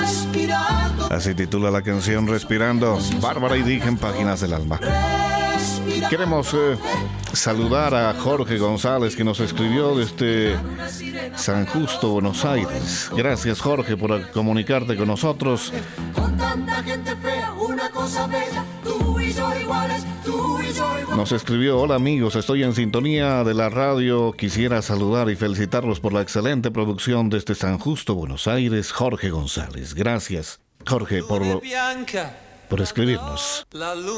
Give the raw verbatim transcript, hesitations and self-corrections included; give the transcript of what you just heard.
Así titula la canción Respirando, Bárbara y Dick en Páginas del Alma. Queremos eh, saludar a Jorge González, que nos escribió desde San Justo, Buenos Aires. Gracias, Jorge, por comunicarte con nosotros. Nos escribió: hola amigos, estoy en sintonía de la radio. Quisiera saludar y felicitarlos por la excelente producción desde San Justo, Buenos Aires. Jorge González. Gracias, Jorge, por, por escribirnos.